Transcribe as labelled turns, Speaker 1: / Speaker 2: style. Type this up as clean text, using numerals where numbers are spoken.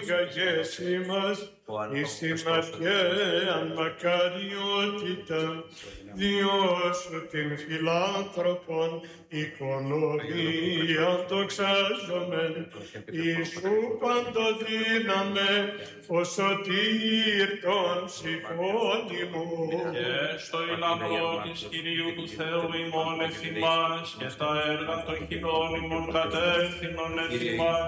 Speaker 1: εισήγαγες ημάς εις την αρχαίαν μακαριότητα, διώσου την φιλάνθρωπον οικονομία δοξάζομεν, Ιησού παντοδύναμε, ο σωτήρ των συμφώνημων.
Speaker 2: Και στο ηλαμπρό της Κυρίου του Θεού ημών εφημάς και τα έργα των χειρών ημών κατεύθυνον εφημάς.